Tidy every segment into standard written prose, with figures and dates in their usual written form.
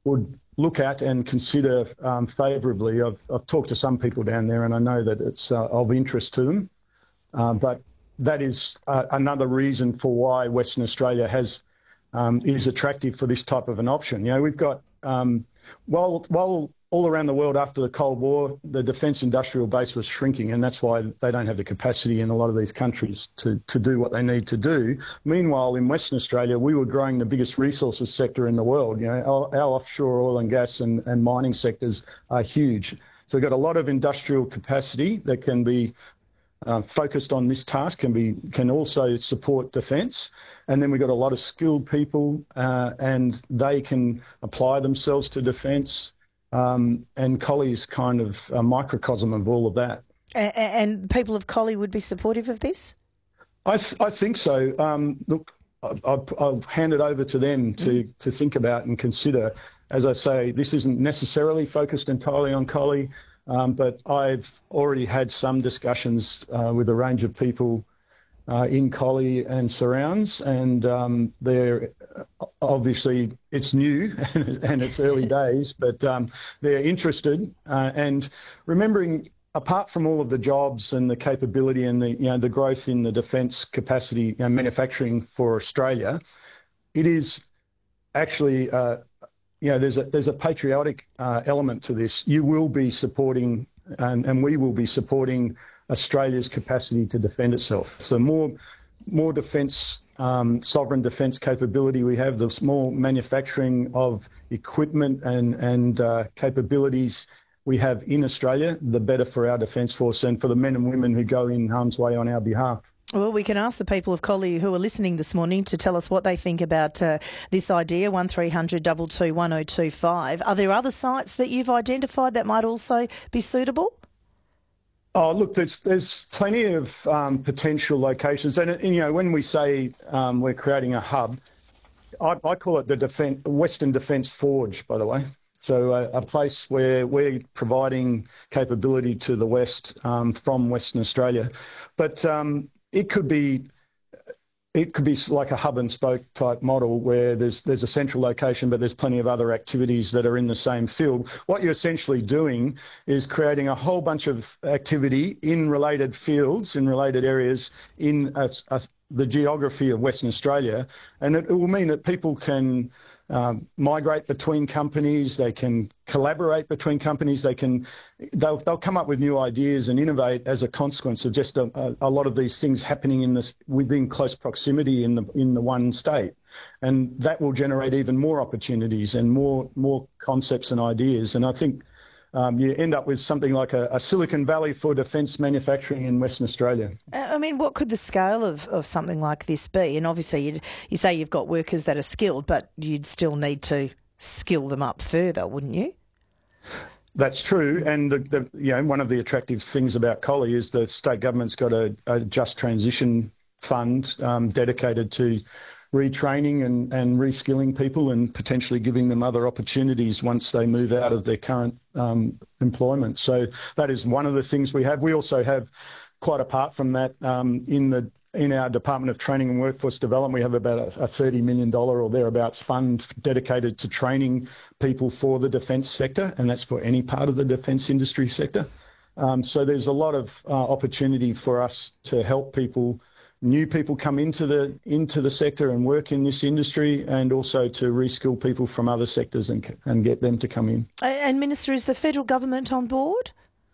would look at and consider favourably. I've talked to some people down there, and I know that it's of interest to them. But that is another reason for why Western Australia is attractive for this type of an option. You know, we've got while all around the world after the Cold War, the defence industrial base was shrinking, and that's why they don't have the capacity in a lot of these countries to do what they need to do. Meanwhile, in Western Australia, we were growing the biggest resources sector in the world. You know, our offshore oil and gas and mining sectors are huge. So we've got a lot of industrial capacity that can be focused on this task, can also support defence. And then we've got a lot of skilled people and they can apply themselves to defence. And Collie's kind of a microcosm of all of that. And people of Collie would be supportive of this? I think so. Look, I'll hand it over to them to think about and consider. As I say, this isn't necessarily focused entirely on Collie, but I've already had some discussions with a range of people in Collie and surrounds, and they're obviously, it's new and it's early days, but they're interested. And remembering, apart from all of the jobs and the capability and the growth in the defence capacity and manufacturing for Australia, it is actually there's a patriotic element to this. You will be supporting, and we will be supporting Australia's capacity to defend itself. So more defence, sovereign defence capability we have, the small manufacturing of equipment and capabilities we have in Australia, the better for our Defence Force and for the men and women who go in harm's way on our behalf. Well, we can ask the people of Collie who are listening this morning to tell us what they think about this idea, 1300 22 1025. Are there other sites that you've identified that might also be suitable? Oh, look, there's plenty of potential locations. And, when we say we're creating a hub, I call it the Western Defence Forge, by the way. So a place where we're providing capability to the West from Western Australia. But it could be like a hub and spoke type model where there's a central location, but there's plenty of other activities that are in the same field. What you're essentially doing is creating a whole bunch of activity in related fields, in related areas in the geography of Western Australia. And it will mean that people can migrate between companies, they can collaborate between companies, they'll come up with new ideas and innovate as a consequence of just a lot of these things happening within close proximity in the one state. And that will generate even more opportunities and more concepts and ideas. And I think you end up with something like a Silicon Valley for defence manufacturing in Western Australia. I mean, what could the scale of something like this be? And obviously you say you've got workers that are skilled, but you'd still need to skill them up further, wouldn't you? That's true. And one of the attractive things about Collie is the state government's got a Just Transition Fund dedicated to retraining and reskilling people and potentially giving them other opportunities once they move out of their current employment. So that is one of the things we have. We also have, quite apart from that, in our Department of Training and Workforce Development, we have about a $30 million or thereabouts fund dedicated to training people for the defence sector, and that's for any part of the defence industry sector. So there's a lot of opportunity for us to help new people come into the sector and work in this industry, and also to reskill people from other sectors and get them to come in. And Minister, is the federal government on board?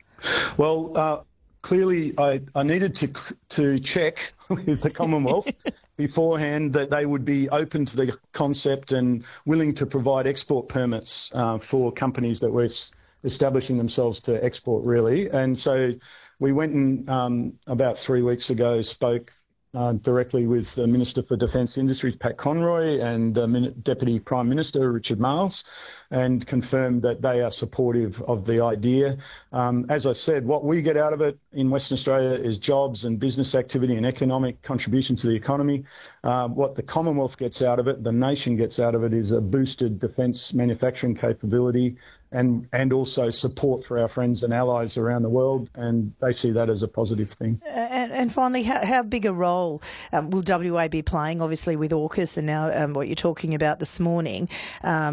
Well, clearly I needed to check with the Commonwealth beforehand that they would be open to the concept and willing to provide export permits for companies that were establishing themselves to export, really. And so we went and about 3 weeks ago spoke directly with the Minister for Defence Industries, Pat Conroy, and Deputy Prime Minister, Richard Marles, and confirmed that they are supportive of the idea. As I said, what we get out of it in Western Australia is jobs and business activity and economic contribution to the economy. What the Commonwealth gets out of it, the nation gets out of it, is a boosted defence manufacturing capability and also support for our friends and allies around the world, and they see that as a positive thing. And finally, how big a role will WA be playing, obviously with AUKUS and now what you're talking about this morning,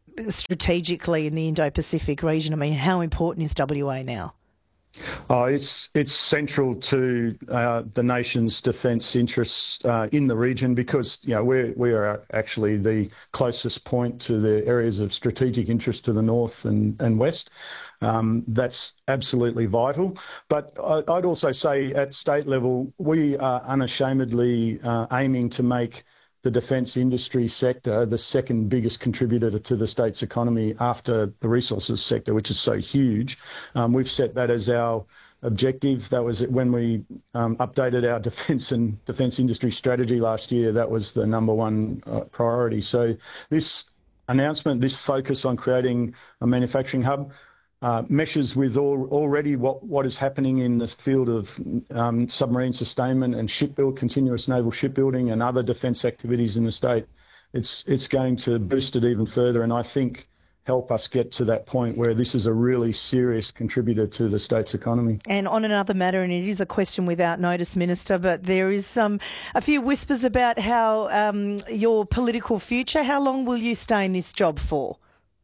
strategically in the Indo-Pacific region? I mean, how important is WA now? Oh, it's central to the nation's defence interests in the region because we are actually the closest point to the areas of strategic interest to the north and west. That's absolutely vital. But I'd also say at state level, we are unashamedly aiming to make the defence industry sector the second biggest contributor to the state's economy after the resources sector, which is so huge. We've set that as our objective. That was when we updated our defence and defence industry strategy last year. That was the number one priority. So this announcement, this focus on creating a manufacturing hub, meshes with already what is happening in this field of submarine sustainment and continuous naval shipbuilding and other defence activities in the state. It's going to boost it even further and I think help us get to that point where this is a really serious contributor to the state's economy. And on another matter, and it is a question without notice, Minister, but there is a few whispers about how your political future, how long will you stay in this job for?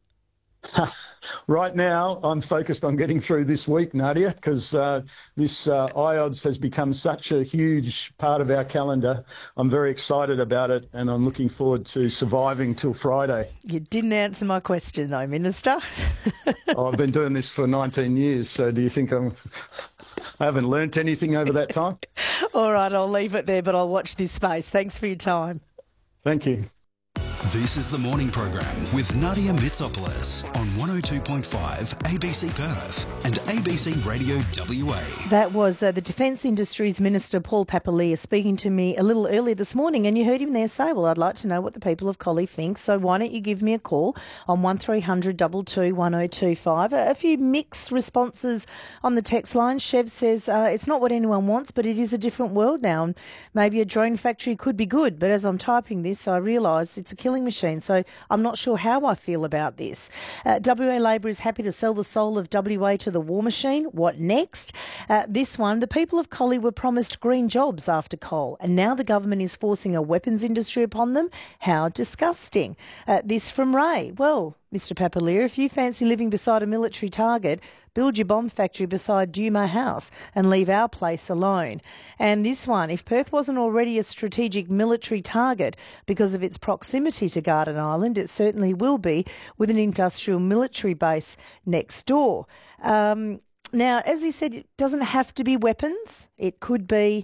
Right now, I'm focused on getting through this week, Nadia, because this IODS has become such a huge part of our calendar. I'm very excited about it and I'm looking forward to surviving till Friday. You didn't answer my question though, Minister. I've been doing this for 19 years, so do you think I haven't learnt anything over that time? All right, I'll leave it there, but I'll watch this space. Thanks for your time. Thank you. This is the morning program with Nadia Mitsopoulos on 102.5 ABC Perth and ABC Radio WA. That was the Defence Industries Minister Paul Papalia speaking to me a little earlier this morning, and you heard him there say, well, I'd like to know what the people of Collie think, so why don't you give me a call on 1300 22 1025. A few mixed responses on the text line. Chev says it's not what anyone wants, but it is a different world now, and maybe a drone factory could be good, but as I'm typing this, I realise it's a killing machine, so I'm not sure how I feel about this. WA Labor is happy to sell the soul of WA to the war machine. What next? This one, the people of Collie were promised green jobs after coal, and now the government is forcing a weapons industry upon them. How disgusting. This from Ray. Well, Mr Papalia, if you fancy living beside a military target, build your bomb factory beside Duma House and leave our place alone. And this one, if Perth wasn't already a strategic military target because of its proximity to Garden Island, it certainly will be with an industrial military base next door. Now, as he said, it doesn't have to be weapons. It could be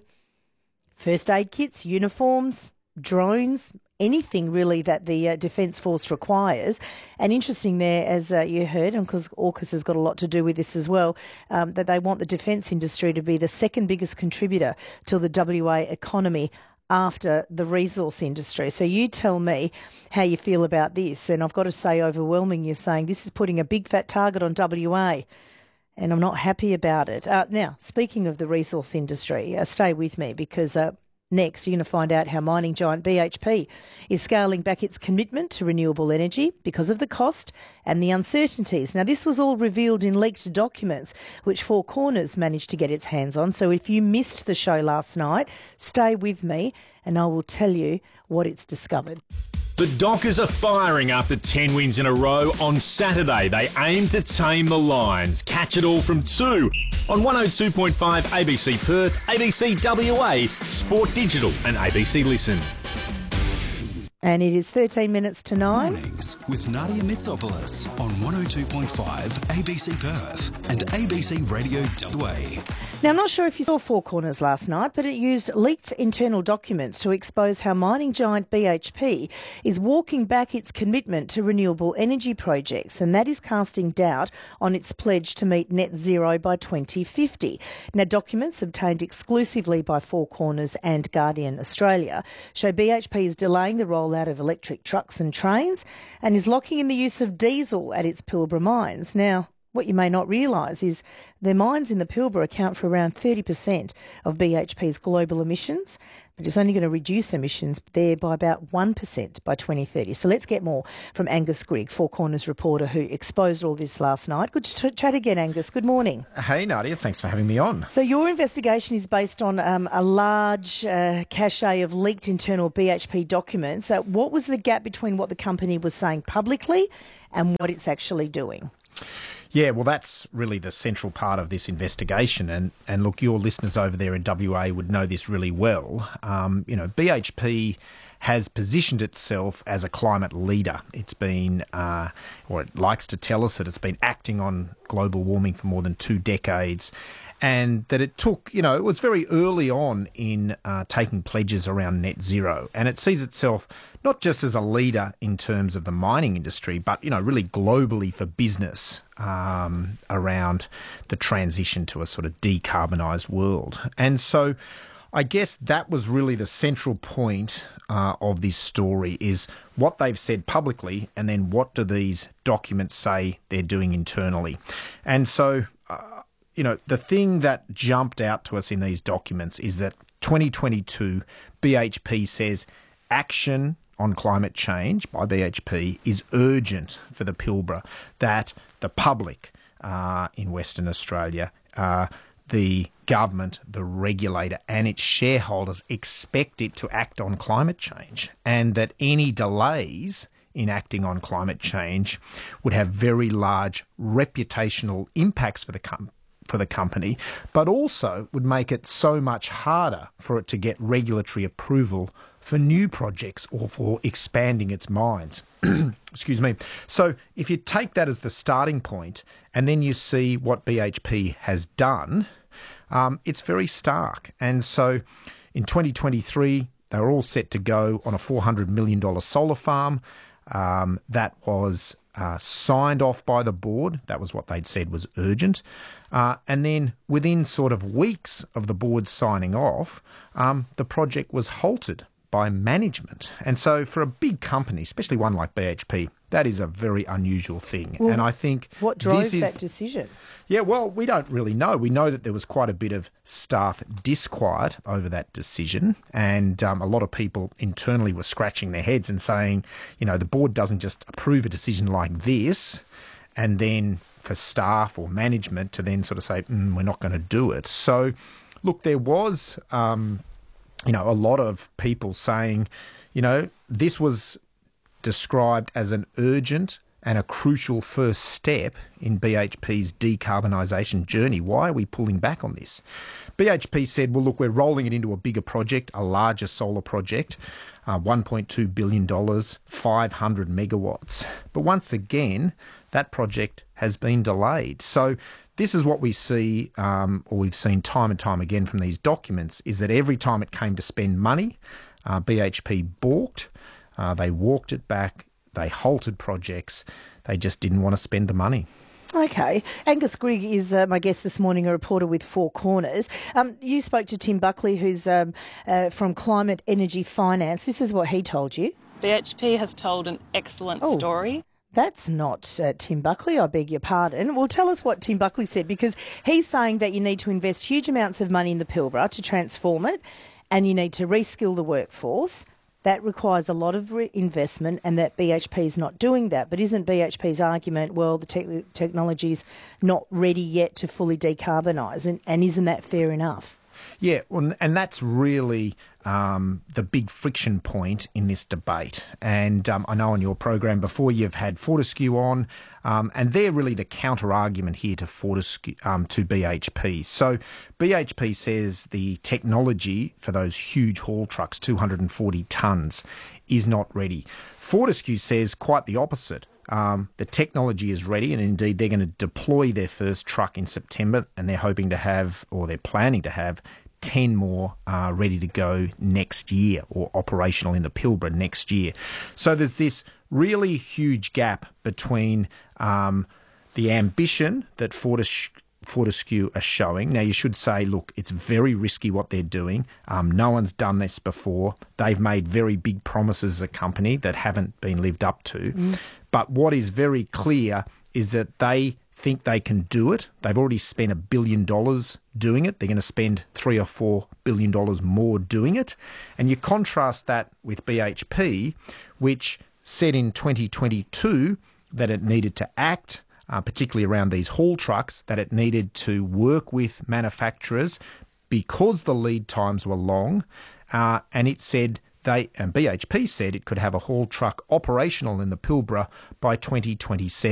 first aid kits, uniforms, drones, anything really that the Defence Force requires. And interesting there, as you heard, and because AUKUS has got a lot to do with this as well, that they want the defence industry to be the second biggest contributor to the WA economy after the resource industry. So you tell me how you feel about this. And I've got to say, overwhelming, you're saying this is putting a big fat target on WA. And I'm not happy about it. Now, speaking of the resource industry, stay with me because next, you're going to find out how mining giant BHP is scaling back its commitment to renewable energy because of the cost and the uncertainties. Now, this was all revealed in leaked documents, which Four Corners managed to get its hands on. So if you missed the show last night, stay with me and I will tell you what it's discovered. The Dockers are firing after 10 wins in a row on Saturday. They aim to tame the Lions. Catch it all from 2 on 102.5 ABC Perth, ABC WA, Sport Digital and ABC Listen. And it is 13 minutes to 9. Mornings with Nadia Mitsopoulos on 102.5 ABC Perth and ABC Radio WA. Now, I'm not sure if you saw Four Corners last night, but it used leaked internal documents to expose how mining giant BHP is walking back its commitment to renewable energy projects, and that is casting doubt on its pledge to meet net zero by 2050. Now, documents obtained exclusively by Four Corners and Guardian Australia show BHP is delaying the rollout of electric trucks and trains and is locking in the use of diesel at its Pilbara mines. Now, what you may not realise is their mines in the Pilbara account for around 30% of BHP's global emissions, but it's only going to reduce emissions there by about 1% by 2030. So let's get more from Angus Grigg, Four Corners reporter who exposed all this last night. Good to chat again, Angus. Good morning. Hey, Nadia. Thanks for having me on. So your investigation is based on a large cache of leaked internal BHP documents. What was the gap between what the company was saying publicly and what it's actually doing. Yeah, well, that's really the central part of this investigation. And look, your listeners over there in WA would know this really well. BHP has positioned itself as a climate leader. It's been, or it likes to tell us that it's been acting on global warming for more than 2 decades, and that it took, it was very early on in taking pledges around net zero. And it sees itself not just as a leader in terms of the mining industry, but, really globally for business around the transition to a sort of decarbonised world. And so I guess that was really the central point of this story, is what they've said publicly and then what do these documents say they're doing internally. And so, the thing that jumped out to us in these documents is that 2022, BHP says action on climate change by BHP is urgent for the Pilbara, that the public in Western Australia, the government, the regulator and its shareholders expect it to act on climate change, and that any delays in acting on climate change would have very large reputational impacts for the company, but also would make it so much harder for it to get regulatory approval for new projects or for expanding its mines. Excuse me. So if you take that as the starting point and then you see what BHP has done, it's very stark. And so in 2023, they were all set to go on a $400 million solar farm that was signed off by the board. That was what they'd said was urgent. And then within sort of weeks of the board signing off, the project was halted by management. And so for a big company, especially one like BHP, that is a very unusual thing. Well, and I think what drove that decision? Yeah, well, we don't really know. We know that there was quite a bit of staff disquiet over that decision, and a lot of people internally were scratching their heads and saying, the board doesn't just approve a decision like this and then for staff or management to then sort of say, we're not going to do it. So, look, there was a lot of people saying, this was described as an urgent and a crucial first step in BHP's decarbonisation journey. Why are we pulling back on this? BHP said, well, look, we're rolling it into a bigger project, a larger solar project, $1.2 billion, 500 megawatts. But once again, that project has been delayed. So this is what we see, or we've seen time and time again from these documents, is that every time it came to spend money, BHP balked, they walked it back, they halted projects, they just didn't want to spend the money. Okay. Angus Grigg is my guest this morning, a reporter with Four Corners. You spoke to Tim Buckley, who's from Climate Energy Finance. This is what he told you. BHP has told an excellent story. That's not Tim Buckley, I beg your pardon. Well, tell us what Tim Buckley said, because he's saying that you need to invest huge amounts of money in the Pilbara to transform it, and you need to reskill the workforce. That requires a lot of investment, and that BHP is not doing that. But isn't BHP's argument, well, the technology's not ready yet to fully decarbonise, and isn't that fair enough? Yeah, well, and that's really the big friction point in this debate. And I know on your program before you've had Fortescue on, and they're really the counter-argument here to Fortescue, to BHP. So BHP says the technology for those huge haul trucks, 240 tonnes, is not ready. Fortescue says quite the opposite. The technology is ready, and indeed they're going to deploy their first truck in September, and they're hoping to have, or they're planning to have, 10 more ready to go next year, or operational in the Pilbara next year. So there's this really huge gap between the ambition that Fortescue are showing. Now, you should say, look, it's very risky what they're doing. No one's done this before. They've made very big promises as a company that haven't been lived up to. But what is very clear is that they think they can do it. They've already spent $1 billion doing it. They're going to spend $3 or $4 billion more doing it. And you contrast that with BHP, which said in 2022 that it needed to act, particularly around these haul trucks, that it needed to work with manufacturers because the lead times were long. And it said BHP said it could have a haul truck operational in the Pilbara by 2027.